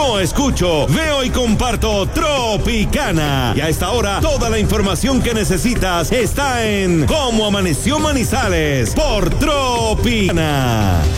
No escucho, veo y comparto Tropicana. Y a esta hora, toda la información que necesitas está en Cómo Amaneció Manizales por Tropicana.